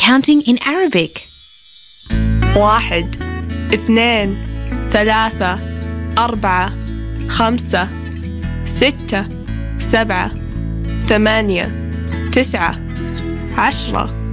counting in Arabic. 1 2 3 4 5 6 7 8 9 10